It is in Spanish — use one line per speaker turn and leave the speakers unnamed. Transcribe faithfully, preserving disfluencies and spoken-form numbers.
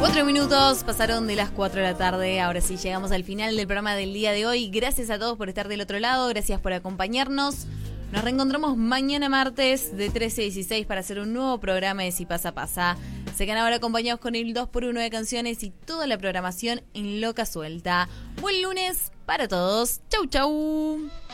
Cuatro minutos pasaron de las cuatro de la tarde. Ahora sí, llegamos al final del programa del día de hoy. Gracias a todos por estar del otro lado. Gracias por acompañarnos. Nos reencontramos mañana martes de trece a dieciséis para hacer un nuevo programa de Si Pasa Pasa. Se quedan ahora acompañados con el dos por uno de canciones y toda la programación en Loca Suelta. Buen lunes para todos. Chau, chau.